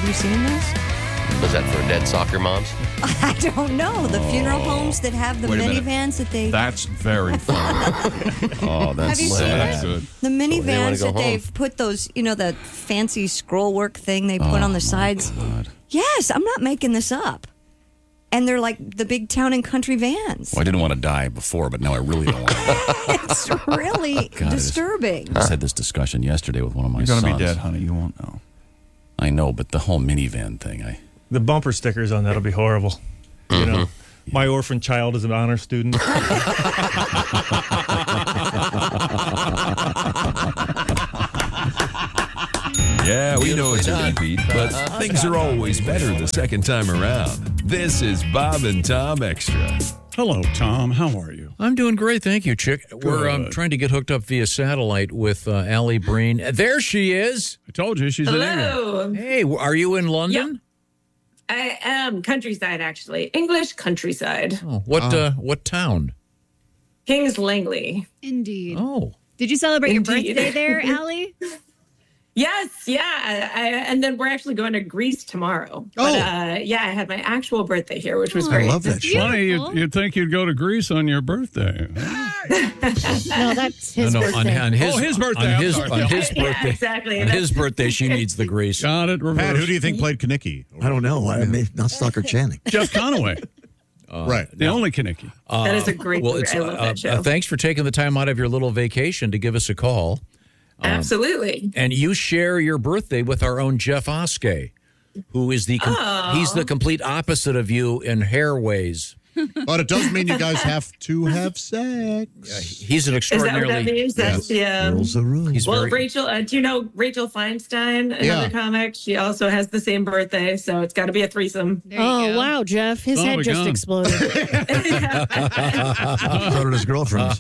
Have you seen this? Was that for dead soccer moms? I don't know. The funeral homes that have the minivans that they... That's very funny. Oh, that's Have you seen That's it? good. The minivans go that home. they've put those, the fancy scroll work thing they put on the sides. God. Yes, I'm not making this up. And they're like the big town and country vans. Well, I didn't want to die before, but now I really don't want to. It's really disturbing. I just had this discussion yesterday with one of my You're sons. going to be dead, honey. You won't know. I know, but the whole minivan thing, The bumper stickers on that'll be horrible. You know, my orphan child is an honor student. Yeah, we know it's a repeat, but things are always better the second time around. This is Bob and Tom Extra. Hello, Tom. How are you? I'm doing great, thank you, Chick. We're trying to get hooked up via satellite with Allie Breen. There she is. I told you she's in England. Hello. Hey, are you in London? I am countryside, actually. English countryside. Oh, what town? Kings Langley. Indeed. Oh. Did you celebrate your Indeed. birthday there, Allie? Yes, yeah. And then we're actually going to Greece tomorrow. But, I had my actual birthday here, which was great. I love that shit. Funny, you'd think you'd go to Greece on your birthday. No, that's his birthday. On his, his birthday. On his, I'm on sorry. his Yeah, birthday. exactly. On his birthday, she needs the grease. Got it. Reverse. Pat, who do you think played Kinnicky? I don't know. I may not Stocker Channing. Jeff Conaway. Right. The only Kinnicky. That is a great movie. It's, I love that show. thanks for taking the time out of your little vacation to give us a call. Absolutely. And you share your birthday with our own Jeff Oskey, who is he's the complete opposite of you in hair ways. But it does mean you guys have to have sex. He's an Is that what that extraordinarily... means? That's, yeah. Rules are rules. He's Well, very, Rachel, do you know Rachel Feinstein, another Yeah. comic? She also has the same birthday, so it's got to be a threesome. There you go. Wow, Jeff. His Oh, head my just God. exploded. So did his girlfriends.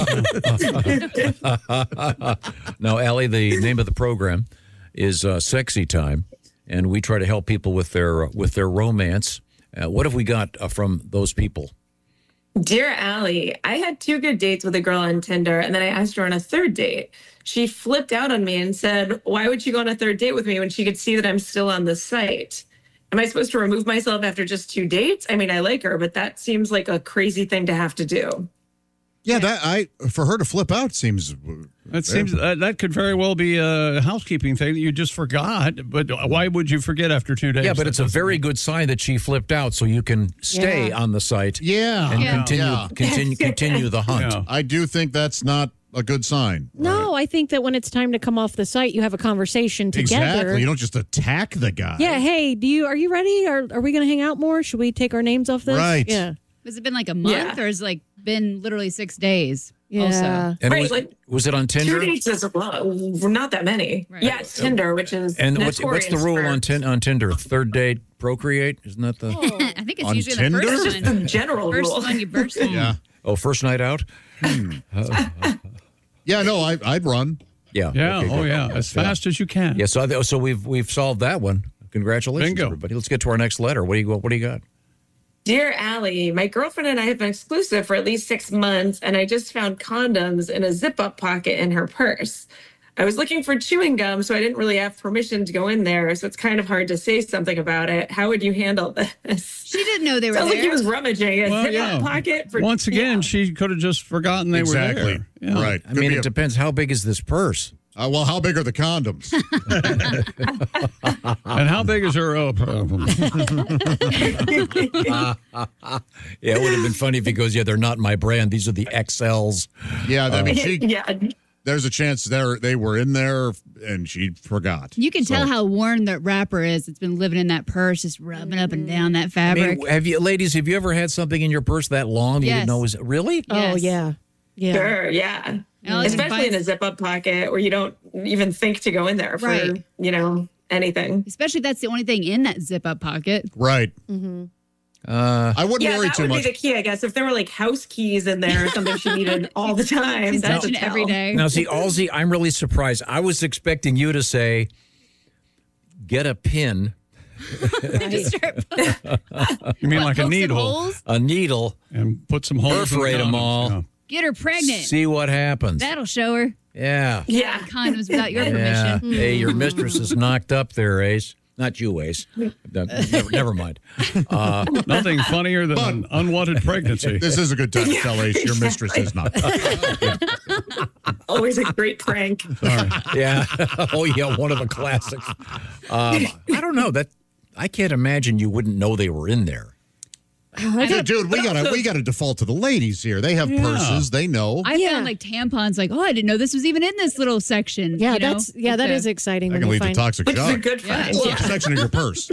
No, Allie, the name of the program is Sexy Time, and we try to help people with their romance. What have we got from those people? Dear Allie, I had 2 good dates with a girl on Tinder, and then I asked her on a 3rd date. She flipped out on me and said, why would she go on a 3rd date with me when she could see that I'm still on the site? Am I supposed to remove myself after just 2 dates? I mean, I like her, but that seems like a crazy thing to have to do. Yeah, for her to flip out seems. That seems that could very well be a housekeeping thing that you just forgot. But why would you forget after 2 days? Yeah, but it's a very good sign that she flipped out, so you can stay on the site. Yeah. And continue the hunt. Yeah. I do think that's not a good sign. No, I think that when it's time to come off the site, you have a conversation together. Exactly. You don't just attack the guy. Yeah, hey, are you ready? Are we going to hang out more? Should we take our names off this? Right. Yeah. Has it been like a month or has it like been literally 6 days? Yeah. Also. And Right, was it on 2 Tinder? dates is a lot. Not that many. Right. Yeah, it's Tinder, which is And what's the notorious rule for- on Tinder? 3rd date, procreate? Isn't that the... I think it's On usually Tinder? the It's first just the one. general First rule. one you burst in. Yeah. Oh, first night out? Yeah, no, I'd run. Yeah. Yeah. Okay, Oh, good. yeah. As fast as you can. Yeah, so we've solved that one. Congratulations, Bingo. everybody. Let's get to our next letter. What do you got? Dear Allie, my girlfriend and I have been exclusive for at least 6 months, and I just found condoms in a zip-up pocket in her purse. I was looking for chewing gum, so I didn't really have permission to go in there, so it's kind of hard to say something about it. How would you handle this? She didn't know they were Sounds there. like he was rummaging a Well, zip-up yeah. pocket. For, Once again, yeah. she could have just forgotten they were Exactly. there. Yeah. Right. I mean, it depends. How big is this purse? Well, how big are the condoms? And how big is her? Yeah, it would have been funny if he goes, yeah, they're not my brand. These are the XLs. Yeah, I mean, yeah. there's a chance they were in there and she forgot. You can tell how worn that wrapper is. It's been living in that purse, just rubbing up and down that I fabric. mean, have you ever had something in your purse that long that you Yes. didn't know was really? Oh, Yes. yeah. Yeah. Sure, yeah. Alex Especially in a finds- zip-up pocket where you don't even think to go in there for, Right. Anything. Especially that's the only thing in that zip up pocket. Right. I wouldn't Yeah, worry that too would much. be the key, I guess. If there were like house keys in there or something she needed all the time, She's that's touching a it every tell. day. Now, see, Alzi, I'm really surprised. I was expecting you to say, get a pin, Just start You mean like a poke some needle holes, a needle, and put some holes in the Perforate 'em condoms. all. Yeah. get her pregnant. see what happens. That'll show her. Yeah. Yeah. Condoms without your Yeah. permission. Hey, your mistress is knocked up there, Ace. Not you, Ace. Never mind. Nothing funnier than an unwanted pregnancy. This is a good time to tell Ace your mistress is not. Always a great prank. Yeah. Oh, yeah, one of the classics. I don't know. I can't imagine you wouldn't know they were in there. Dude, we gotta default to the ladies here. They have purses. They know. I found like tampons. Like, I didn't know this was even in this little section. Yeah, you know? that is exciting. That can lead to toxic Which is a shock. good find. Well, section of your purse.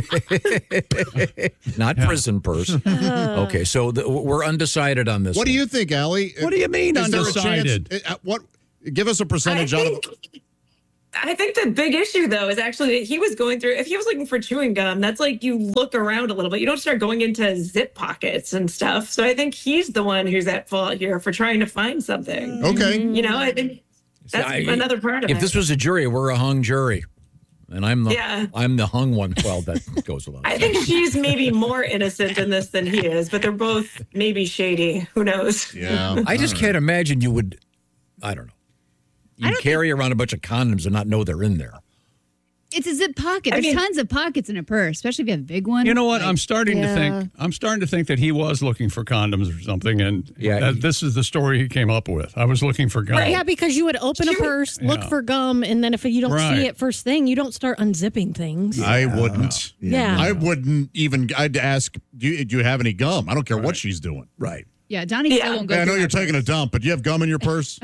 Not prison purse. Okay, so we're undecided on this. What do you think, Allie? What do you mean Is there a undecided? chance- What? Give us a percentage out of. I think the big issue, though, is actually that he was going through, if he was looking for chewing gum, that's like you look around a little bit. You don't start going into zip pockets and stuff. So I think he's the one who's at fault here for trying to find something. Okay. You know, I think that's another part of it. If this was a jury, we're a hung jury. And I'm the Yeah. hung one. Well, that goes along. I think she's maybe more innocent in this than he is, but they're both maybe shady. Who knows? Yeah. I just can't imagine you would, I don't know. You carry around a bunch of condoms and not know they're in there. It's a zip pocket. There's tons of pockets in a purse, especially if you have a big one. You know what? I'm starting to think that he was looking for condoms or something, and this is the story he came up with. I was looking for gum. Yeah, because you would open a purse, look for gum, and then if you don't see it first thing, you don't start unzipping things. I wouldn't. Yeah. I wouldn't even. I'd ask, do you have any gum? I don't care what she's doing. Right. Yeah, Donnie still won't go. I know through you're my taking a dump, but do you have gum in your purse?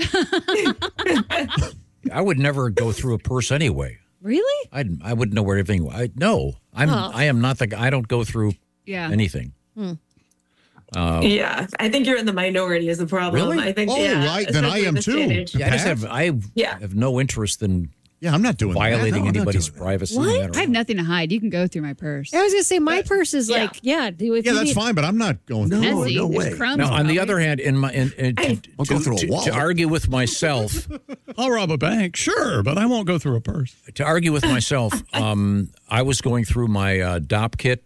I would never go through a purse anyway. Really? I wouldn't know where everything. I am not the. I don't go through anything. Yeah, I think you're in the minority is the problem. Really? I think. Right. Then I am too. Yeah, I have no interest in. Yeah, I'm not doing violating that. No, anybody's privacy. What? I have nothing to hide. You can go through my purse. I was going to say, my purse is like, that's fine, but I'm not going through No, it. no way. Now, on the other hand, I'll go through a wall. to argue with myself, I'll rob a bank, sure, but I won't go through a purse. to argue with myself, I was going through my DOP kit.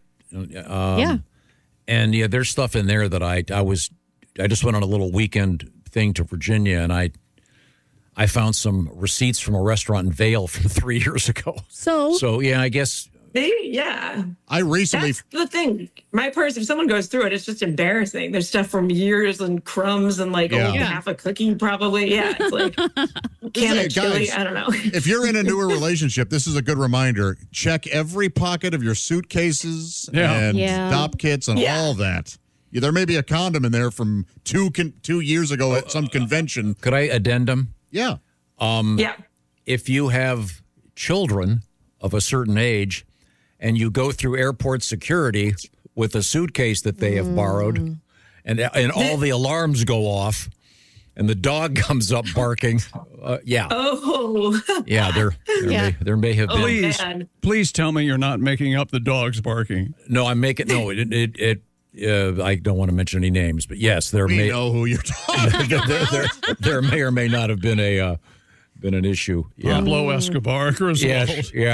And there's stuff in there that I just went on a little weekend thing to Virginia, and I found some receipts from a restaurant in Vail from 3 years ago. So yeah, I guess. I recently. That's the thing. My purse, if someone goes through it, it's just embarrassing. There's stuff from years and crumbs and like half a cookie probably. Yeah, it's like can of chili. I don't know. If you're in a newer relationship, this is a good reminder. Check every pocket of your suitcases and DOP kits and all that. Yeah, there may be a condom in there from 2 years ago at some convention. Could I addendum? Yeah. If you have children of a certain age and you go through airport security with a suitcase that they have borrowed and all the alarms go off and the dog comes up barking, there may have been. Please tell me you're not making up the dogs barking. No, I'm making I don't want to mention any names, but yes, We know who you're talking about. there may or may not have been been an issue. Pablo Escobar, Griswold.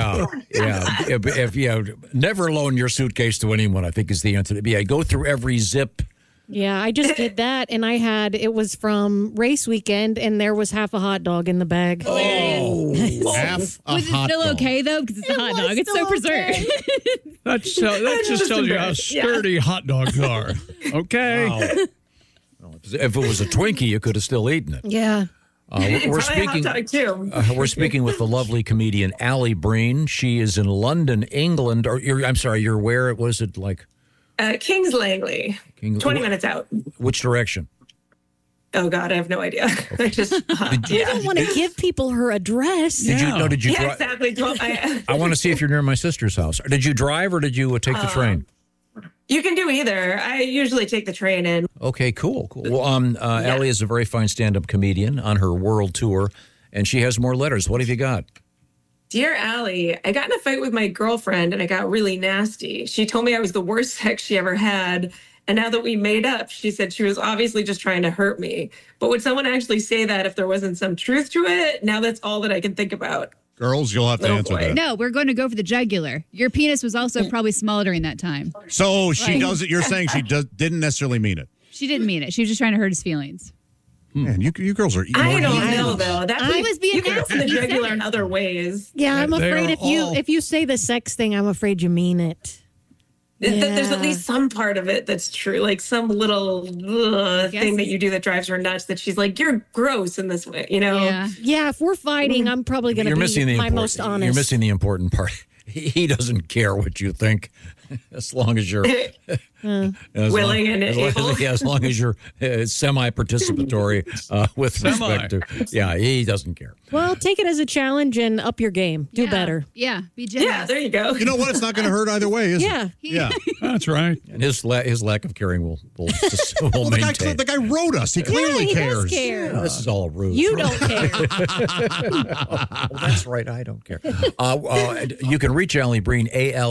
If never loan your suitcase to anyone, I think is the answer. Go through every zip. Yeah, I just did that, and it was from race weekend, and there was half a hot dog in the bag. Oh, half a Was it hot still dog. okay, though? Because it's a hot dog. It's so preserved. That just tells you how sturdy hot dogs are. Okay. Wow. If it was a Twinkie, you could have still eaten it. Yeah. We're speaking with the lovely comedian Allie Breen. She is in London, England. You're where? Was it like? Kings Langley. 20 minutes out. Which direction? Oh, God, I have no idea. I just, You don't want to give people her address. Did you drive? Exactly. I want to see if you're near my sister's house. Did you drive or did you take the train? You can do either. I usually take the train in. Okay, cool. Well, Allie is a very fine stand-up comedian on her world tour, and she has more letters. What have you got? Dear Allie, I got in a fight with my girlfriend and it got really nasty. She told me I was the worst sex she ever had. And now that we made up, she said she was obviously just trying to hurt me. But would someone actually say that if there wasn't some truth to it? Now that's all that I can think about. Girls, you'll have to answer that. No, we're going to go for the jugular. Your penis was also probably small during that time. So she does it. You're saying she didn't necessarily mean it. She didn't mean it. She was just trying to hurt his feelings. Man, you girls are. I don't know though. That I was being you can open the nasty. jugular in other ways. Yeah, I'm They afraid are if you say the sex thing, I'm afraid you mean it. There's Yeah. at least some part of it that's true, like some little thing that you do that drives her nuts. That she's like, "You're gross in this way," you know. Yeah, if we're fighting, I'm probably going to be my most honest. You're missing the important part. He doesn't care what you think, as long as you're Willing and able. As long as you're semi-participatory with respect to. Yeah, he doesn't care. Well, take it as a challenge and up your game. Do better. Yeah, be generous. Yeah, there you go. You know what? It's not going to hurt either way, is Yeah. it? Yeah. That's right. And his lack of caring will Well, maintain. the guy wrote us. He clearly he cares. does care. This is all rude. You don't care. Well, that's right. I don't care. You can reach Allie Breen,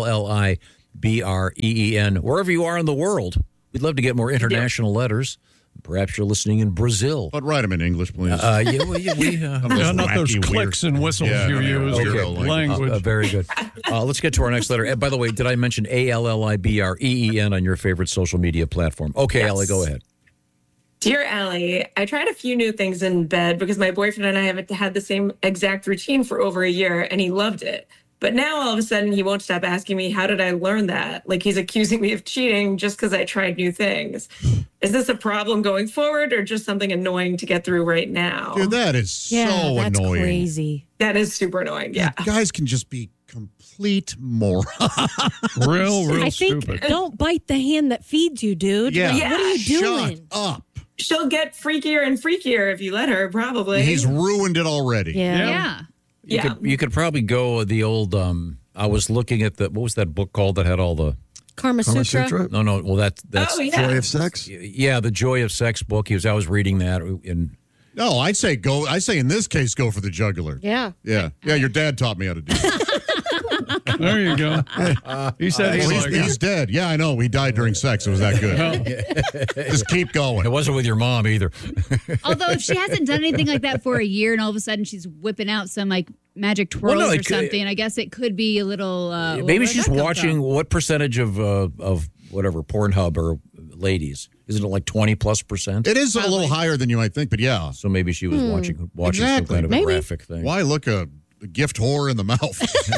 ALLIBREEN, wherever you are in the world. We'd love to get more international letters. Perhaps you're listening in Brazil. But write them in English, please. Not those clicks and whistles you use. Language. Very good. Let's get to our next letter. By the way, did I mention ALLIBREEN on your favorite social media platform? Okay, Yes. Allie, go ahead. Dear Allie, I tried a few new things in bed because my boyfriend and I haven't had the same exact routine for over a year, and he loved it. But now all of a sudden he won't stop asking me, how did I learn that? Like he's accusing me of cheating just because I tried new things. Is this a problem going forward or just something annoying to get through right now? Dude, that is so that's annoying. crazy. That is super annoying. Yeah. Guys can just be complete morons. Real I think stupid. don't bite the hand that feeds you, dude. Yeah. Like, what are you Shut doing? up. She'll get freakier and freakier if you let her, probably. He's ruined it already. Yeah. You could probably go the old. I was looking at what was that book called that had all the Kama Sutra. No. Well, that's Oh, yeah. Joy of Sex? yeah, the Joy of Sex book. I was reading that in. No, I'd say go. I say in this case, go for the jugular. Yeah. Yeah. Your dad taught me how to do that. There you go. He said He's dead. Yeah, I know. He died during sex. It was that good. Just keep going. It wasn't with your mom either. Although if she hasn't done anything like that for a year and all of a sudden she's whipping out some like magic twirls or something, I guess it could be a little. Maybe she's watching what percentage of whatever Pornhub or ladies. Isn't it like 20+%? It is a little higher than you might think, but yeah. So maybe she was watching some kind of a graphic thing. Why look a gift whore in the mouth?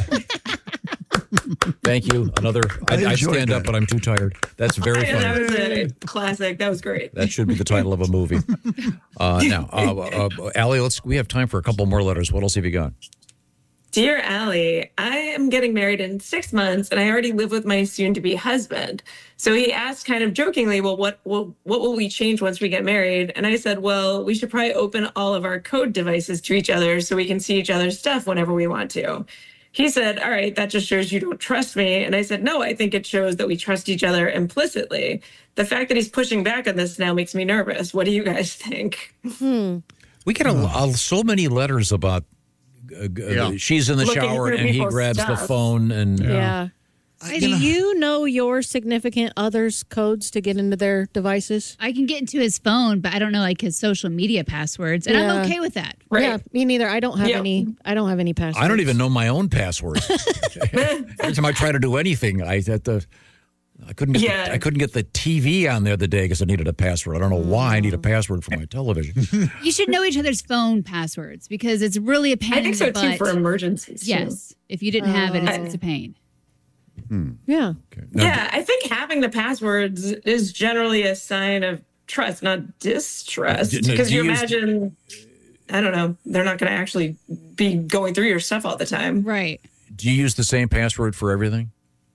Thank you. I stand up, but I'm too tired. That's very funny. That was a classic. That was great. That should be the title of a movie. Now, Allie, we have time for a couple more letters. What else have you got? Dear Allie, I am getting married in 6 months and I already live with my soon-to-be husband. So he asked kind of jokingly, well, what will we change once we get married? And I said, well, we should probably open all of our code devices to each other so we can see each other's stuff whenever we want to. He said, all right, that just shows you don't trust me. And I said, no, I think it shows that we trust each other implicitly. The fact that he's pushing back on this now makes me nervous. What do you guys think? We get so many letters about she's in the Looking shower through and he people's grabs the stuff. phone and Yeah. Do you know your significant other's codes to get into their devices? I can get into his phone, but I don't know like his social media passwords, and I'm okay with that. Right. Yeah, me neither. I don't have any. I don't have any passwords. I don't even know my own passwords. Every time I try to do anything, I couldn't get I couldn't get the TV on the other day because I needed a password. I don't know why I need a password for my television. You should know each other's phone passwords because it's really a pain. I think so in the too butt. for emergencies. Yes, if you didn't have it, it's a pain. Yeah. Yeah, I think having the passwords is generally a sign of trust, not distrust. Because you imagine, I don't know, they're not going to actually be going through your stuff all the time. Right. Do you use the same password for everything?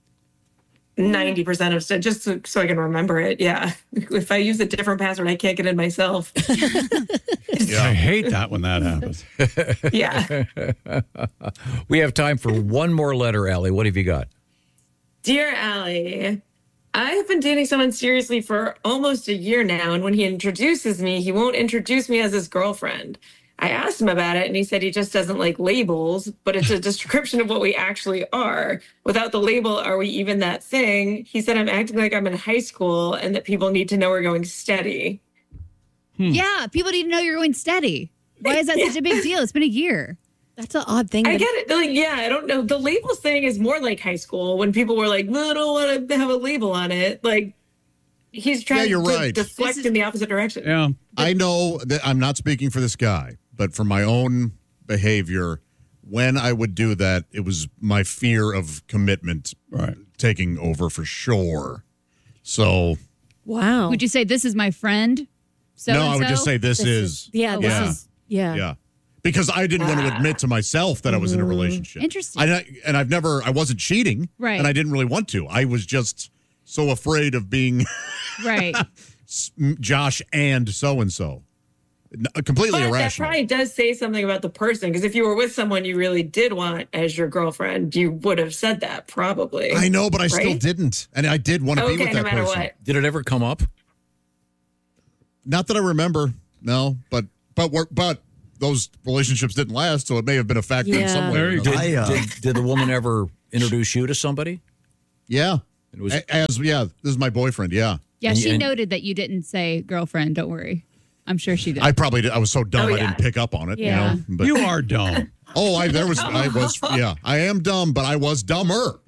90% of stuff, just so I can remember it. Yeah. If I use a different password, I can't get in myself. I hate that when that happens. Yeah. We have time for one more letter, Allie. What have you got? Dear Allie, I have been dating someone seriously for almost a year now, and when he introduces me, he won't introduce me as his girlfriend. I asked him about it, and he said he just doesn't like labels, but it's a description of what we actually are. Without the label, are we even that thing? He said I'm acting like I'm in high school and that people need to know we're going steady. Yeah, people need to know you're going steady. Why is that such a big deal? It's been a year. That's an odd thing. I get it. Like, yeah, I don't know. The labels thing is more like high school when people were like, no, I don't want to have a label on it. Like, he's trying you're to right. deflect in the opposite direction. Yeah. I know that I'm not speaking for this guy, but for my own behavior, when I would do that, it was my fear of commitment taking over for sure. So. Wow. Would you say this is my friend? No, I would just say this is. Yeah. Because I didn't want to admit to myself that I was in a relationship. Interesting. I wasn't cheating. Right. And I didn't really want to. I was just so afraid of being right. Josh and so-and-so. Completely irrational. That probably does say something about the person, because if you were with someone you really did want as your girlfriend, you would have said that probably. I know, but I still didn't. And I did want to be with that no matter person. What. Did it ever come up? Not that I remember. No, but those relationships didn't last, so it may have been a factor in some way. Did the woman ever introduce you to somebody? Yeah. It was this is my boyfriend, yeah. Yeah, she noted that you didn't say girlfriend, don't worry. I'm sure she did. I probably did. I was so dumb I didn't pick up on it. Yeah. You know? But, you are dumb. I am dumb, but I was dumber.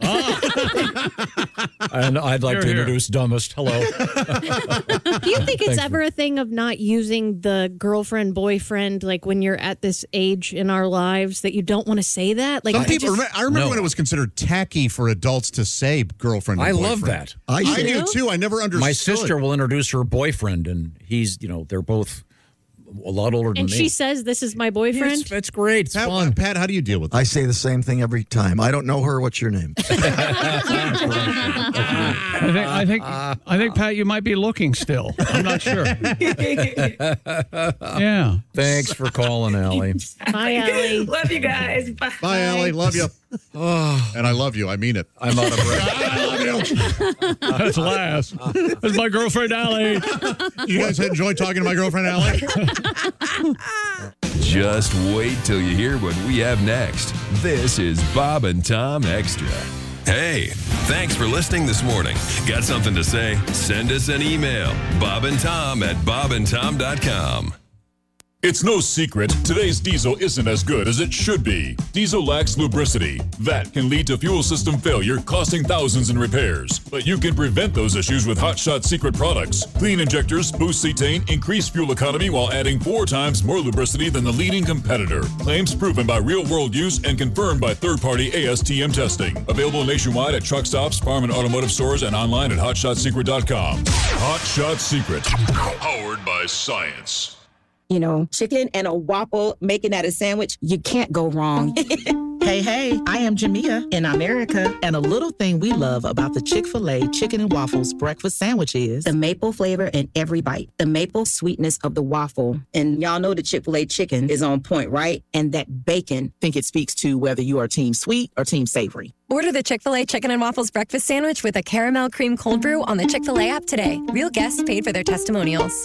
And I'd like to introduce dumbest. Hello. Do you think it's ever a thing of not using the girlfriend, boyfriend, like when you're at this age in our lives that you don't want to say that? Like some people, I remember when it was considered tacky for adults to say girlfriend and boyfriend. Love that. I do too. I never understood. My sister will introduce her boyfriend, and he's, they're both a lot older than me. And she says, this is my boyfriend? It's great. It's fun. Pat, how do you deal with that? I say the same thing every time. I don't know her. What's your name? I think, Pat, you might be looking still. I'm not sure. Yeah. Thanks for calling, Allie. Bye, Allie. Love you guys. Bye. Bye, Allie. Love you. And I love you. I mean it. I'm out of breath. I love you. That's last. That's my girlfriend, Allie. You guys enjoy talking to my girlfriend, Allie? Just wait till you hear what we have next. This is Bob and Tom Extra. Hey, thanks for listening this morning. Got something to say? Send us an email. bobandtom@bobandtom.com. It's no secret, today's diesel isn't as good as it should be. Diesel lacks lubricity. That can lead to fuel system failure, costing thousands in repairs. But you can prevent those issues with Hot Shot Secret products. Clean injectors, boost cetane, increase fuel economy while adding 4 times more lubricity than the leading competitor. Claims proven by real-world use and confirmed by third-party ASTM testing. Available nationwide at truck stops, farm and automotive stores, and online at hotshotsecret.com. Hot Shot Secret. Powered by science. Chicken and a waffle, making that a sandwich, you can't go wrong. Hey, I am Jamia in America, and a little thing we love about the Chick-fil-A Chicken and Waffles breakfast sandwich is the maple flavor in every bite, the maple sweetness of the waffle. And y'all know the Chick-fil-A chicken is on point, right? And that bacon. I think it speaks to whether you are team sweet or team savory. Order the Chick-fil-A Chicken and Waffles breakfast sandwich with a caramel cream cold brew on the Chick-fil-A app today. Real guests paid for their testimonials.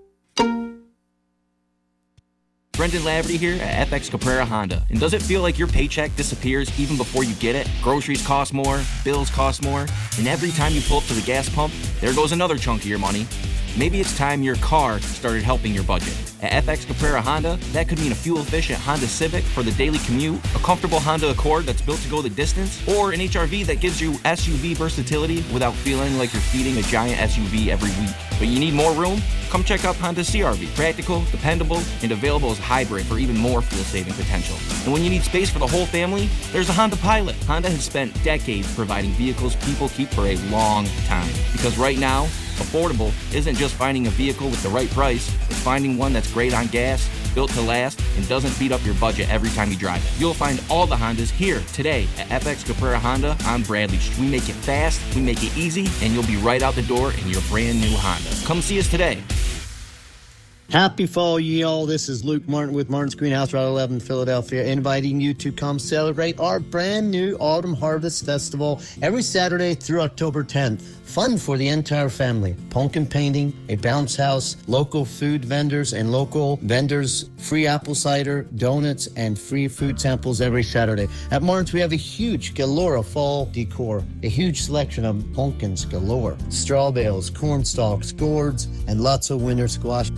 Brendan Laverty here at FX Caprera Honda. And does it feel like your paycheck disappears even before you get it? Groceries cost more, bills cost more, and every time you pull up to the gas pump, there goes another chunk of your money. Maybe it's time your car started helping your budget. At FX Caprera Honda, that could mean a fuel-efficient Honda Civic for the daily commute, a comfortable Honda Accord that's built to go the distance, or an HRV that gives you SUV versatility without feeling like you're feeding a giant SUV every week. But you need more room? Come check out Honda CR-V. Practical, dependable, and available as hybrid for even more fuel-saving potential. And when you need space for the whole family, there's a Honda Pilot. Honda has spent decades providing vehicles people keep for a long time. Because right now, affordable isn't just finding a vehicle with the right price, it's finding one that's great on gas, built to last, and doesn't beat up your budget every time you drive it. You'll find all the Hondas here today at FX Caprera Honda on Bradley Street. We make it fast, we make it easy, and you'll be right out the door in your brand new Honda. Come see us today. Happy fall, ye all. This is Luke Martin with Martin's Greenhouse, Route 11, Philadelphia, inviting you to come celebrate our brand new Autumn Harvest Festival every Saturday through October 10th. Fun for the entire family. Pumpkin painting, a bounce house, local food vendors and local vendors, free apple cider, donuts, and free food samples every Saturday. At Martin's, we have a huge galore of fall decor, a huge selection of pumpkins galore, straw bales, corn stalks, gourds, and lots of winter squash. And let's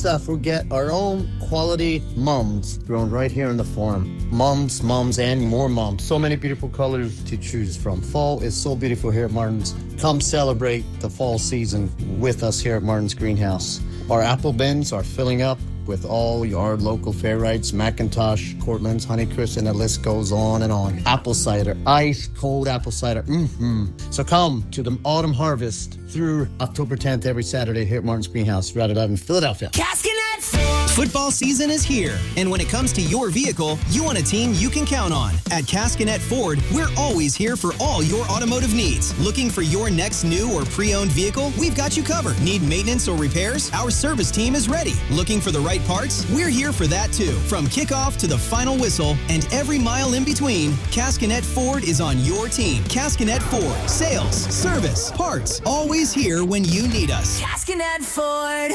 Let's not forget our own quality mums grown right here in the farm. Mums, and more mums. So many beautiful colors to choose from. Fall is so beautiful here at Martin's. Come celebrate the fall season with us here at Martin's Greenhouse. Our apple bins are filling up with all your local Fairrights, McIntosh, Cortland's, Honeycrisp, and the list goes on and on. Apple cider, ice cold apple cider. So come to the autumn harvest through October 10th every Saturday here at Martin's Greenhouse, Route 11, Philadelphia. Football season is here, and when it comes to your vehicle, you want a team you can count on. At Cascanet Ford, we're always here for all your automotive needs. Looking for your next new or pre-owned vehicle? We've got you covered. Need maintenance or repairs? Our service team is ready. Looking for the right parts? We're here for that too. From kickoff to the final whistle and every mile in between, Cascanet Ford is on your team. Cascanet Ford. Sales, service, parts. Always here when you need us. Cascanet Ford.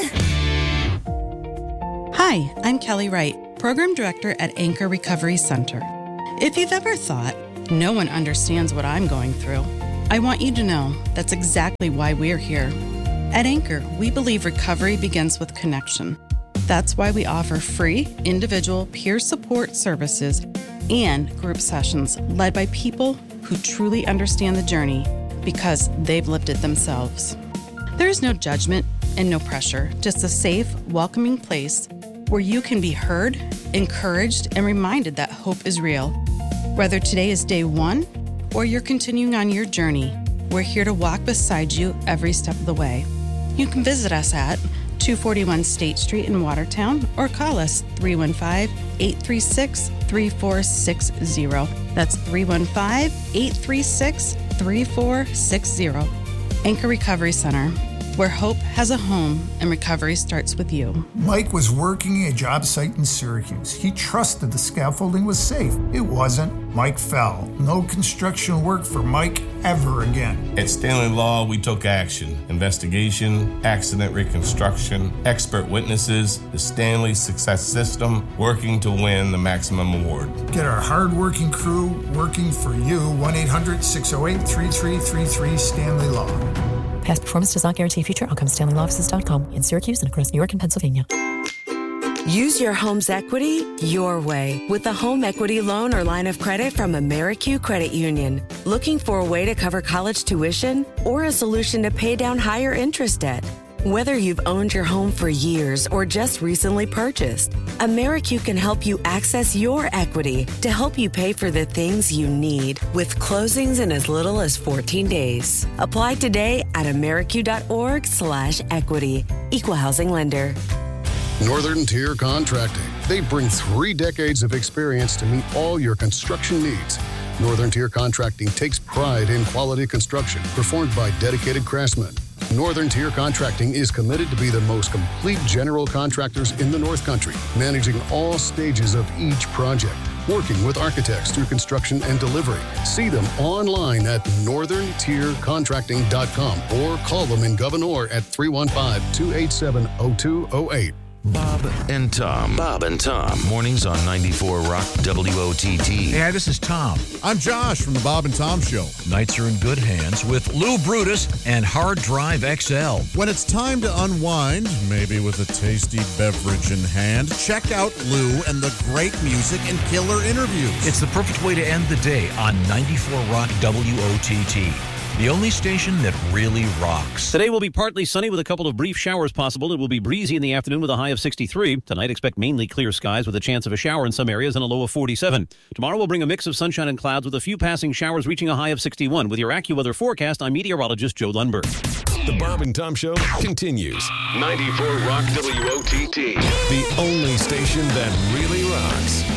Hi, I'm Kelly Wright, Program Director at Anchor Recovery Center. If you've ever thought, no one understands what I'm going through, I want you to know that's exactly why we're here. At Anchor, we believe recovery begins with connection. That's why we offer free individual peer support services and group sessions led by people who truly understand the journey because they've lived it themselves. There is no judgment and no pressure, just a safe, welcoming place where you can be heard, encouraged, and reminded that hope is real. Whether today is day one or you're continuing on your journey, we're here to walk beside you every step of the way. You can visit us at 241 State Street in Watertown or call us 315-836-3460. That's 315-836-3460. Anchor Recovery Center, where hope has a home and recovery starts with you. Mike was working a job site in Syracuse. He trusted the scaffolding was safe. It wasn't. Mike fell. No construction work for Mike ever again. At Stanley Law, we took action. Investigation, accident reconstruction, expert witnesses, the Stanley Success System, working to win the maximum award. Get our hard-working crew working for you. 1-800-608-3333 Stanley Law. Past performance does not guarantee future outcomes. StanleyLawoffices.com in Syracuse and across New York and Pennsylvania. Use your home's equity your way with a home equity loan or line of credit from AmeriQ Credit Union. Looking for a way to cover college tuition or a solution to pay down higher interest debt? Whether you've owned your home for years or just recently purchased, AmeriQ can help you access your equity to help you pay for the things you need with closings in as little as 14 days. Apply today at ameriq.org/equity. Equal housing lender. Northern Tier Contracting. They bring 3 decades of experience to meet all your construction needs. Northern Tier Contracting takes pride in quality construction performed by dedicated craftsmen. Northern Tier Contracting is committed to be the most complete general contractors in the North Country, managing all stages of each project, working with architects through construction and delivery. See them online at northerntiercontracting.com or call them in Gouverneur at 315-287-0208. Bob and Tom. Bob and Tom. Mornings on 94 Rock WOTT. Hey, this is Tom. I'm Josh from the Bob and Tom Show. Nights are in good hands with Lou Brutus and Hard Drive XL. When it's time to unwind, maybe with a tasty beverage in hand, check out Lou and the great music and killer interviews. It's the perfect way to end the day on 94 Rock WOTT. The only station that really rocks. Today will be partly sunny with a couple of brief showers possible. It will be breezy in the afternoon with a high of 63. Tonight, expect mainly clear skies with a chance of a shower in some areas and a low of 47. Tomorrow will bring a mix of sunshine and clouds with a few passing showers reaching a high of 61. With your AccuWeather forecast, I'm meteorologist Joe Lundberg. The Bob and Tom Show continues. 94 Rock WOTT. The only station that really rocks.